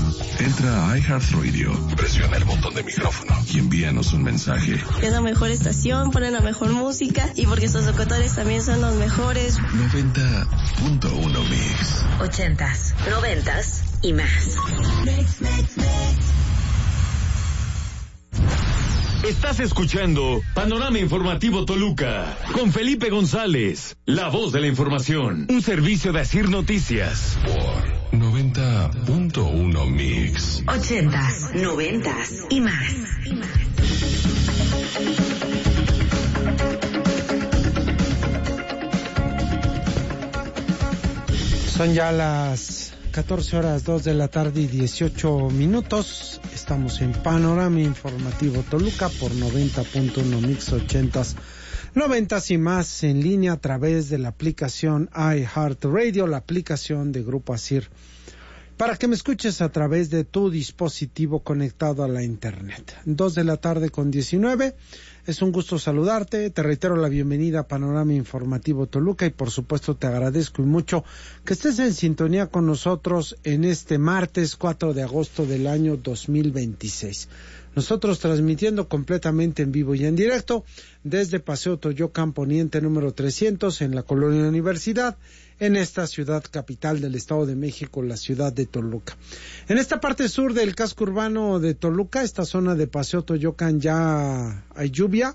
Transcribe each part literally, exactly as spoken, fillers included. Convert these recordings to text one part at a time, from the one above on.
Entra a iHeartRadio, presiona el botón de micrófono y envíanos un mensaje. Es la mejor estación, ponen la mejor música y porque sus locutores también son los mejores. noventa punto uno Mix. Ochentas, noventas y más. Mix, mix, mix. Estás escuchando Panorama Informativo Toluca con Felipe González, la voz de la información, un servicio de Asir Noticias. Por noventa punto uno Mix. Ochentas, noventas y más. Y más. Son ya las catorce horas dos de la tarde y dieciocho minutos. Estamos en Panorama Informativo Toluca por noventa punto uno Mix, ochentas, noventas y más, en línea a través de la aplicación iHeartRadio, la aplicación de Grupo Asir, para que me escuches a través de tu dispositivo conectado a la internet. Dos de la tarde con diecinueve. Es un gusto saludarte, te reitero la bienvenida a Panorama Informativo Toluca y por supuesto te agradezco y mucho que estés en sintonía con nosotros en este martes cuatro de agosto del año dos mil veintiséis. Nosotros transmitiendo completamente en vivo y en directo desde Paseo Toyocan Poniente número trescientos en la Colonia Universidad, en esta ciudad capital del Estado de México, la ciudad de Toluca. En esta parte sur del casco urbano de Toluca, esta zona de Paseo Toyocan, ya hay lluvia,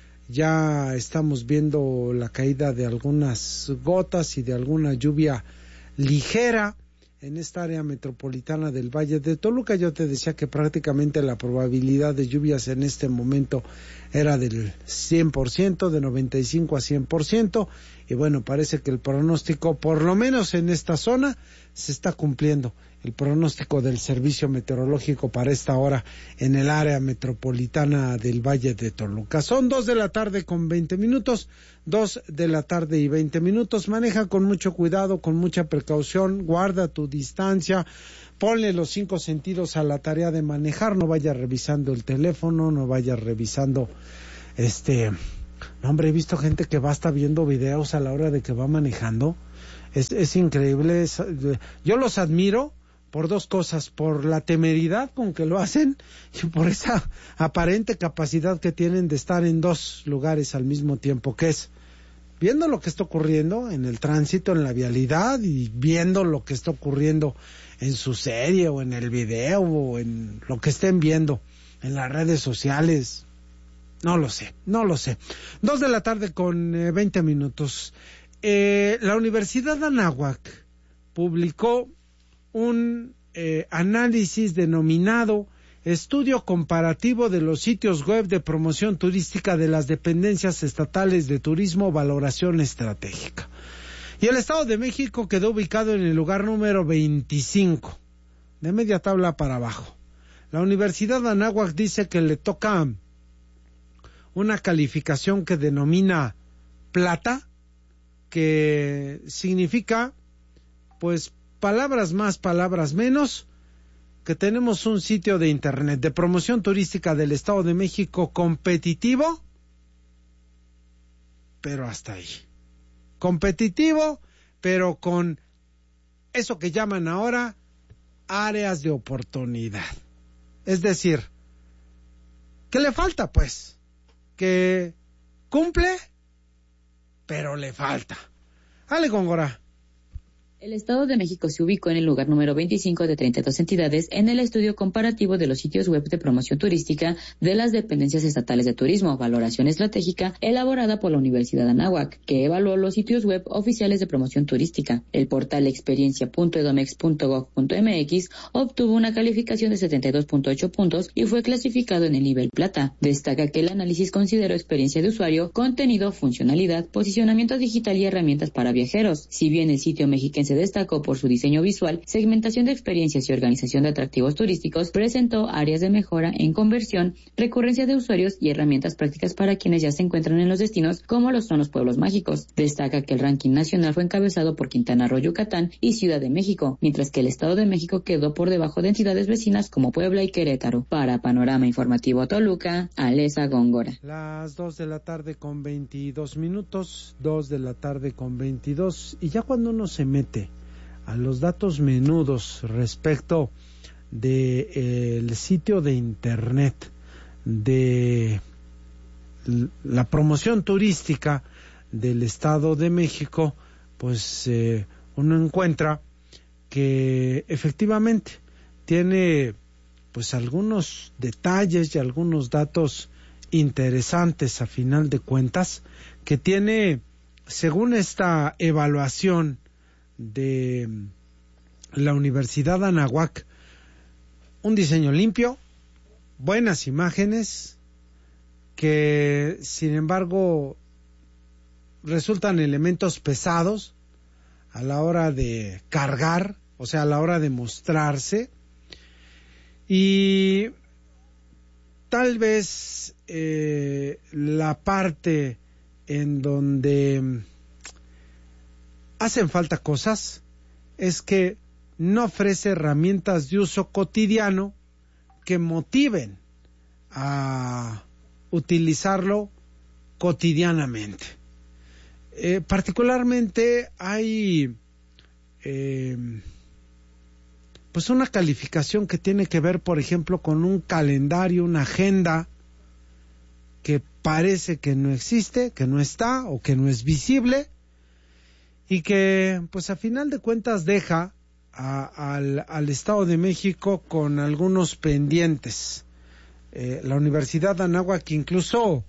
ya estamos viendo la caída de algunas gotas y de alguna lluvia ligera en esta área metropolitana del Valle de Toluca. Yo te decía que prácticamente la probabilidad de lluvias en este momento era del cien por ciento, de noventa y cinco a cien por ciento, y bueno, parece que el pronóstico, por lo menos en esta zona, se está cumpliendo. El pronóstico del servicio meteorológico para esta hora en el área metropolitana del Valle de Toluca. Son dos de la tarde con veinte minutos, dos de la tarde y veinte minutos. Maneja con mucho cuidado, con mucha precaución, guarda tu distancia, ponle los cinco sentidos a la tarea de manejar, no vayas revisando el teléfono, no vayas revisando este... No, hombre, he visto gente que va hasta viendo videos a la hora de que va manejando. Es, es increíble, es, yo los admiro por dos cosas: por la temeridad con que lo hacen y por esa aparente capacidad que tienen de estar en dos lugares al mismo tiempo, que es viendo lo que está ocurriendo en el tránsito, en la vialidad, y viendo lo que está ocurriendo en su serie o en el video o en lo que estén viendo en las redes sociales. No lo sé, no lo sé. Dos de la tarde con eh, veinte minutos. Eh, la Universidad de Anáhuac publicó un eh, análisis denominado Estudio Comparativo de los Sitios Web de Promoción Turística de las Dependencias Estatales de Turismo, Valoración Estratégica. Y el Estado de México quedó ubicado en el lugar número veinticinco, de media tabla para abajo. La Universidad de Anáhuac dice que le toca una calificación que denomina plata, que significa, pues, palabras más, palabras menos, que tenemos un sitio de internet de promoción turística del Estado de México competitivo, pero hasta ahí. Competitivo, pero con eso que llaman ahora áreas de oportunidad. Es decir, ¿qué le falta, pues? Que cumple, pero le falta. Ale Góngora. El Estado de México se ubicó en el lugar número veinticinco de treinta y dos entidades en el estudio comparativo de los sitios web de promoción turística de las dependencias estatales de turismo, valoración estratégica, elaborada por la Universidad de Anáhuac, que evaluó los sitios web oficiales de promoción turística. El portal experiencia punto edomex punto gob punto mx obtuvo una calificación de setenta y dos punto ocho puntos y fue clasificado en el nivel plata. Destaca que el análisis consideró experiencia de usuario, contenido, funcionalidad, posicionamiento digital y herramientas para viajeros. Si bien el sitio mexiquense destacó por su diseño visual, segmentación de experiencias y organización de atractivos turísticos, presentó áreas de mejora en conversión, recurrencia de usuarios y herramientas prácticas para quienes ya se encuentran en los destinos, como lo son los pueblos mágicos. Destaca que el ranking nacional fue encabezado por Quintana Roo, Yucatán y Ciudad de México, mientras que el Estado de México quedó por debajo de entidades vecinas como Puebla y Querétaro. Para Panorama Informativo Toluca, Alesa Góngora. Las dos de la tarde con veintidós minutos, dos de la tarde con veintidós, y ya cuando uno se mete a los datos menudos respecto del de, sitio de internet de la promoción turística del Estado de México, pues eh, uno encuentra que efectivamente tiene pues algunos detalles y algunos datos interesantes a final de cuentas, que tiene, según esta evaluación de la Universidad de Anáhuac, un diseño limpio, buenas imágenes, que sin embargo resultan elementos pesados a la hora de cargar, o sea, a la hora de mostrarse, y tal vez eh, la parte en donde hacen falta cosas es que no ofrece herramientas de uso cotidiano que motiven a utilizarlo cotidianamente. Eh, particularmente hay eh, pues una calificación que tiene que ver, por ejemplo, con un calendario, una agenda que parece que no existe, que no está o que no es visible, y que pues a final de cuentas deja a, al, al Estado de México con algunos pendientes. Eh, la Universidad de Anáhuac incluso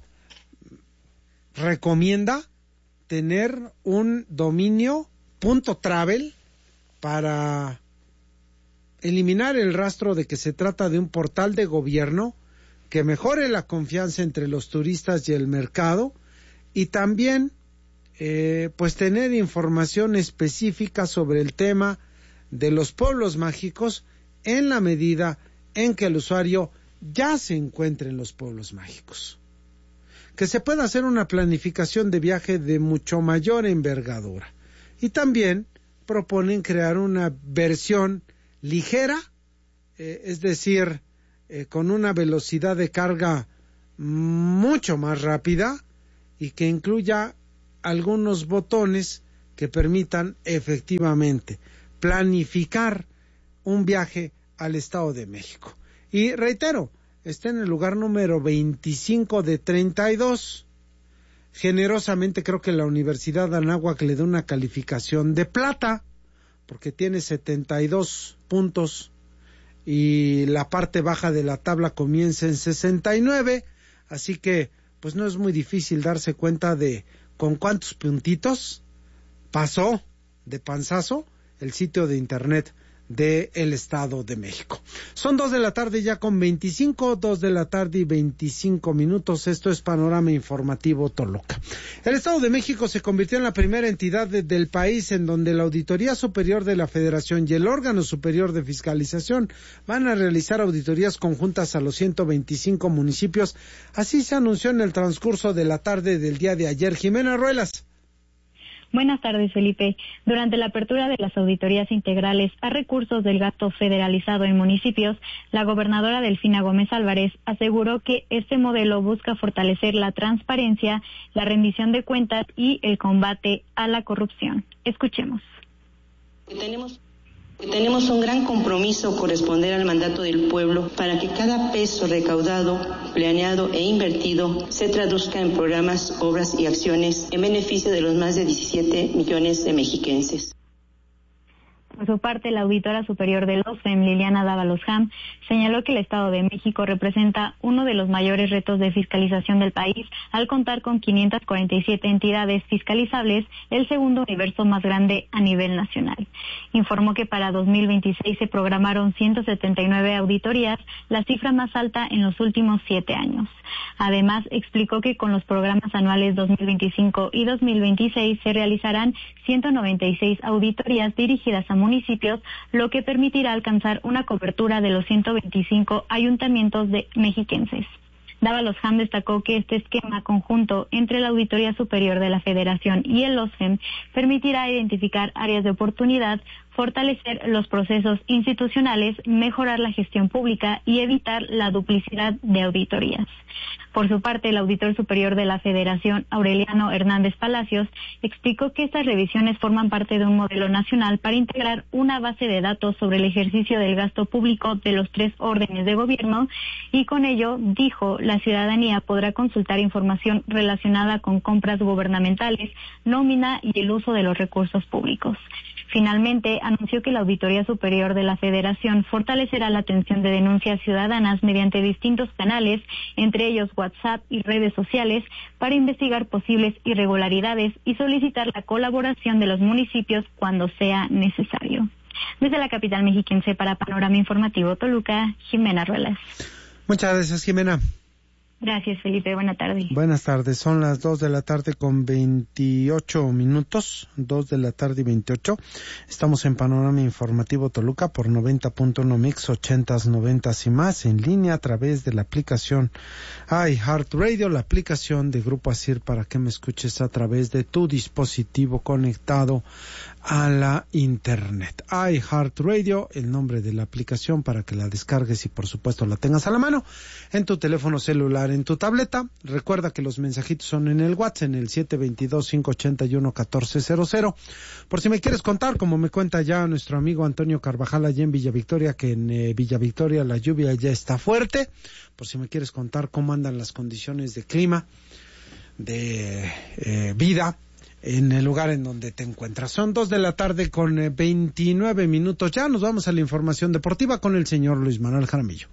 recomienda tener un dominio .travel para eliminar el rastro de que se trata de un portal de gobierno que mejore la confianza entre los turistas y el mercado, y también eh, pues tener información específica sobre el tema de los pueblos mágicos en la medida en que el usuario ya se encuentre en los pueblos mágicos. Que se pueda hacer una planificación de viaje de mucho mayor envergadura. Y también proponen crear una versión ligera, eh, es decir, eh, con una velocidad de carga mucho más rápida y que incluya algunos botones que permitan efectivamente planificar un viaje al Estado de México. Y reitero, está en el lugar número veinticinco de treinta y dos. Generosamente creo que la Universidad de Anáhuac le da una calificación de plata, porque tiene setenta y dos puntos y la parte baja de la tabla comienza en sesenta y nueve, así que pues no es muy difícil darse cuenta de con cuántos puntitos pasó de panzazo el sitio de internet del Estado de México. Son dos de la tarde ya con veinticinco, dos de la tarde y veinticinco minutos. Esto es Panorama Informativo Toluca. El Estado de México se convirtió en la primera entidad de, del país en donde la Auditoría Superior de la Federación y el órgano superior de fiscalización van a realizar auditorías conjuntas a los ciento veinticinco municipios. Así se anunció en el transcurso de la tarde del día de ayer. Jimena Ruelas. Buenas tardes, Felipe. Durante la apertura de las auditorías integrales a recursos del gasto federalizado en municipios, la gobernadora Delfina Gómez Álvarez aseguró que este modelo busca fortalecer la transparencia, la rendición de cuentas y el combate a la corrupción. Escuchemos. Tenemos Tenemos un gran compromiso corresponder al mandato del pueblo para que cada peso recaudado, planeado e invertido se traduzca en programas, obras y acciones en beneficio de los más de diecisiete millones de mexiquenses. Por su parte, la auditora superior del O S F E M, Liliana Dávalos Ham, señaló que el Estado de México representa uno de los mayores retos de fiscalización del país al contar con quinientas cuarenta y siete entidades fiscalizables, el segundo universo más grande a nivel nacional. Informó que para dos mil veintiséis se programaron ciento setenta y nueve auditorías, la cifra más alta en los últimos siete años. Además, explicó que con los programas anuales dos mil veinticinco y dos mil veintiséis se realizarán ciento noventa y seis auditorías dirigidas a municipios, lo que permitirá alcanzar una cobertura de los ciento veinticinco ayuntamientos de mexiquenses. Dávalos Ham destacó que este esquema conjunto entre la Auditoría Superior de la Federación y el O S F E M permitirá identificar áreas de oportunidad, fortalecer los procesos institucionales, mejorar la gestión pública y evitar la duplicidad de auditorías. Por su parte, el auditor superior de la Federación, Aureliano Hernández Palacios, explicó que estas revisiones forman parte de un modelo nacional para integrar una base de datos sobre el ejercicio del gasto público de los tres órdenes de gobierno y con ello, dijo, la ciudadanía podrá consultar información relacionada con compras gubernamentales, nómina y el uso de los recursos públicos. Finalmente, anunció que la Auditoría Superior de la Federación fortalecerá la atención de denuncias ciudadanas mediante distintos canales, entre ellos WhatsApp y redes sociales, para investigar posibles irregularidades y solicitar la colaboración de los municipios cuando sea necesario. Desde la capital mexiquense para Panorama Informativo Toluca, Jimena Ruelas. Muchas gracias, Jimena. Gracias, Felipe. Buenas tardes. Buenas tardes. Son las dos de la tarde con veintiocho minutos. Dos de la tarde y veintiocho. Estamos en Panorama Informativo Toluca por noventa punto uno Mix, ochentas, noventas y más, en línea a través de la aplicación iHeartRadio, la aplicación de Grupo Asir para que me escuches a través de tu dispositivo conectado a la Internet. iHeartRadio, el nombre de la aplicación para que la descargues y por supuesto la tengas a la mano en tu teléfono celular, en tu tableta. Recuerda que los mensajitos son en el WhatsApp, en el siete veintidós, cinco ochenta y uno, catorce cero cero. Por si me quieres contar, como me cuenta ya nuestro amigo Antonio Carvajal allá en Villa Victoria, que en eh, Villa Victoria la lluvia ya está fuerte. Por si me quieres contar cómo andan las condiciones de clima, de eh, vida en el lugar en donde te encuentras. Son dos de la tarde con eh, veintinueve minutos. Ya nos vamos a la información deportiva con el señor Luis Manuel Jaramillo.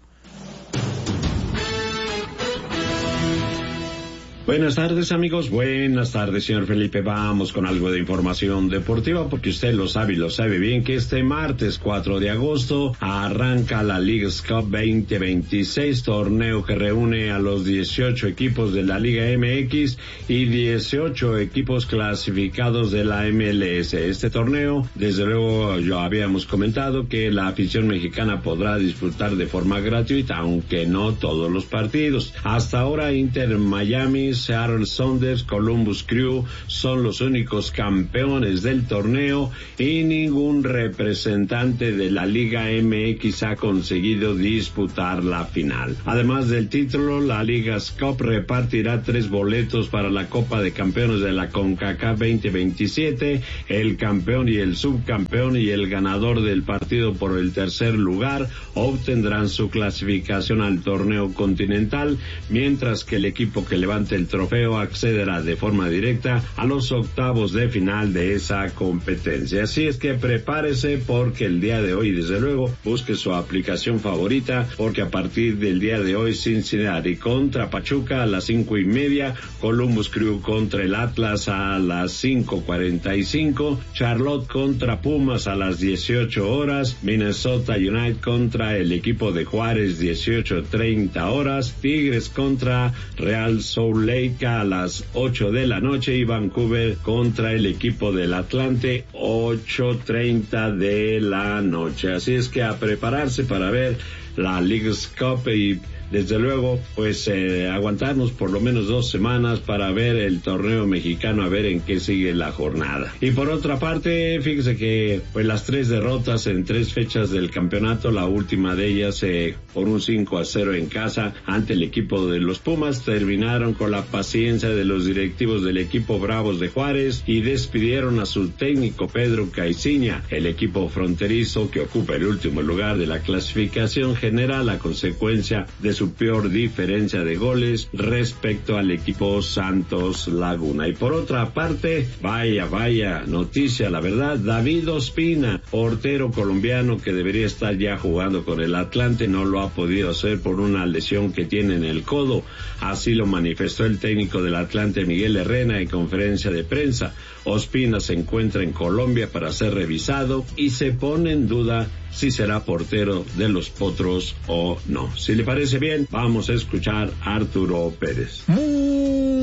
Buenas tardes, amigos. Buenas tardes, señor Felipe. Vamos con algo de información deportiva porque usted lo sabe y lo sabe bien que este martes cuatro de agosto arranca la Leagues Cup veinte veintiséis, torneo que reúne a los dieciocho equipos de la Liga M X y dieciocho equipos clasificados de la M L S. Este torneo, desde luego, yo habíamos comentado que la afición mexicana podrá disfrutar de forma gratuita, aunque no todos los partidos. Hasta ahora, Inter Miami, Seattle Sounders, Columbus Crew son los únicos campeones del torneo y ningún representante de la Liga M X ha conseguido disputar la final. Además del título, la Ligas Cup repartirá tres boletos para la Copa de Campeones de la CONCACAF veinte veintisiete. El campeón y el subcampeón y el ganador del partido por el tercer lugar obtendrán su clasificación al torneo continental, mientras que el equipo que levante el trofeo accederá de forma directa a los octavos de final de esa competencia. Así es que prepárese porque el día de hoy, desde luego, busque su aplicación favorita, porque a partir del día de hoy, Cincinnati contra Pachuca a las cinco y media, Columbus Crew contra el Atlas a las cinco cuarenta y cinco, Charlotte contra Pumas a las dieciocho horas, Minnesota United contra el equipo de Juárez dieciocho treinta horas, Tigres contra Real Salt Lake a las ocho de la noche y Vancouver contra el equipo del Atlante ocho treinta de la noche. Así es que a prepararse para ver la Leagues Cup y desde luego pues eh, aguantarnos por lo menos dos semanas para ver el torneo mexicano, a ver en qué sigue la jornada. Y por otra parte, fíjese que pues las tres derrotas en tres fechas del campeonato, la última de ellas eh, por un cinco a cero en casa ante el equipo de los Pumas, terminaron con la paciencia de los directivos del equipo Bravos de Juárez y despidieron a su técnico Pedro Caiciña. El equipo fronterizo, que ocupa el último lugar de la clasificación general a consecuencia de su su peor diferencia de goles respecto al equipo Santos Laguna. Y por otra parte, vaya, vaya noticia, la verdad, David Ospina, portero colombiano que debería estar ya jugando con el Atlante, no lo ha podido hacer por una lesión que tiene en el codo. Así lo manifestó el técnico del Atlante, Miguel Herrera, en conferencia de prensa. Ospina se encuentra en Colombia para ser revisado y se pone en duda si será portero de los Potros o no. Si le parece bien, vamos a escuchar a Arturo Pérez. Muy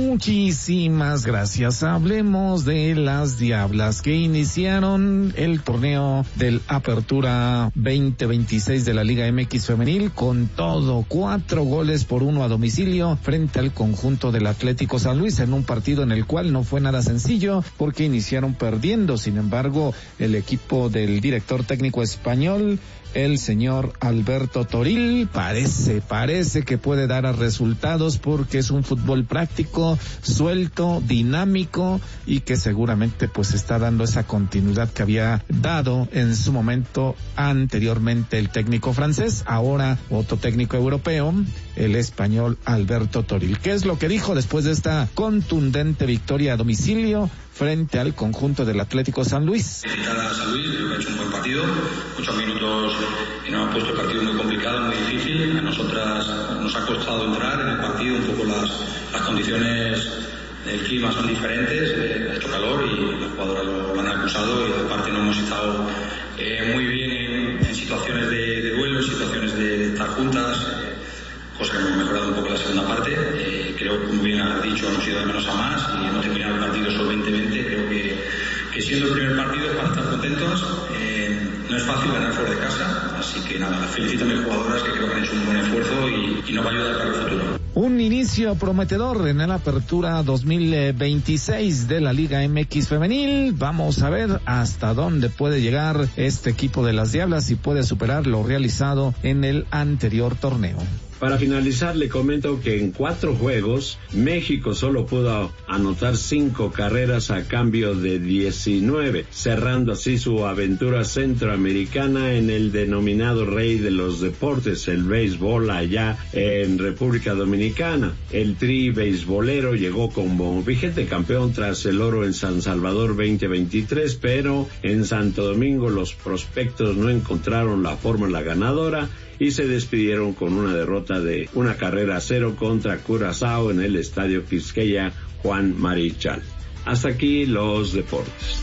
Muchísimas gracias. Hablemos de las Diablas que iniciaron el torneo del Apertura veinte veintiséis de la Liga M X Femenil con todo, cuatro goles por uno a domicilio frente al conjunto del Atlético San Luis en un partido en el cual no fue nada sencillo porque iniciaron perdiendo. Sin embargo, el equipo del director técnico español, el señor Alberto Toril, parece, parece que puede dar a resultados porque es un fútbol práctico, suelto, dinámico y que seguramente pues está dando esa continuidad que había dado en su momento anteriormente el técnico francés, ahora otro técnico europeo, el español Alberto Toril. ¿Qué es lo que dijo después de esta contundente victoria a domicilio frente al conjunto del Atlético San Luis? Felicitar a San Luis, creo que ha hecho un buen partido, muchos minutos y nos ha puesto el partido muy complicado, muy difícil. A nosotras nos ha costado entrar en el partido, un poco las, las condiciones del clima son diferentes, eh, ha hecho calor y las jugadoras lo, lo han acusado y aparte no hemos estado eh, muy bien en, en situaciones de, de duelo, en situaciones de, de estar juntas, eh, cosa que hemos mejorado un poco en la segunda parte. Eh, creo que, como bien has dicho, hemos ido de menos a más y hemos terminado el partido solventemente. Creo que, que siendo el primer partido es para estar contentos. Eh, no es fácil ganar fuera de casa, así que nada, felicito a mis jugadoras que creo que han hecho un buen esfuerzo y, y nos va a ayudar para el futuro. Un inicio prometedor en la Apertura dos mil veintiséis de la Liga M X Femenil. Vamos a ver hasta dónde puede llegar este equipo de las Diablas y puede superar lo realizado en el anterior torneo. Para finalizar, le comento que en cuatro juegos, México solo pudo anotar cinco carreras a cambio de diecinueve, cerrando así su aventura centroamericana en el denominado rey de los deportes, el béisbol allá en República Dominicana. El tri beisbolero llegó como vigente campeón tras el oro en San Salvador veinte veintitrés, pero en Santo Domingo los prospectos no encontraron la fórmula ganadora y se despidieron con una derrota de una carrera a cero contra Curazao en el Estadio Quisqueya Juan Marichal. Hasta aquí los deportes.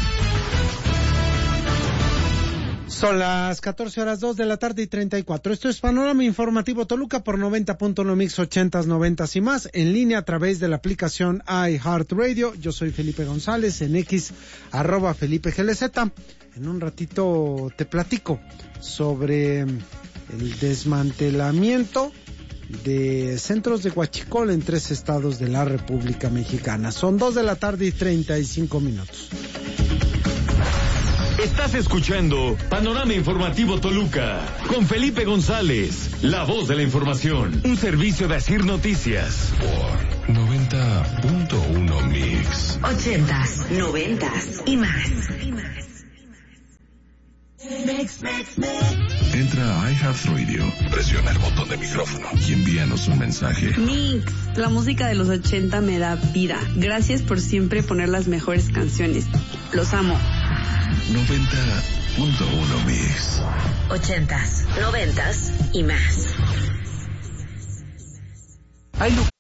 Son las catorce horas dos de la tarde y treinta y cuatro. Esto es Panorama Informativo Toluca por noventa punto uno Mix ochentas, noventas y más, en línea a través de la aplicación iHeartRadio. Yo soy Felipe González, en X, arroba Felipe G L Z. En un ratito te platico sobre el desmantelamiento de centros de huachicol en tres estados de la República Mexicana. Son dos de la tarde y treinta y cinco minutos. Estás escuchando Panorama Informativo Toluca con Felipe González, la voz de la información, un servicio de Asir Noticias por noventa punto uno Mix. Ochentas, noventas y más. Entra a iHeartRadio, presiona el botón de micrófono y envíanos un mensaje. Mix, la música de los ochenta me da vida. Gracias por siempre poner las mejores canciones. Los amo. noventa punto uno Mix. Ochentas, noventas y más. Hay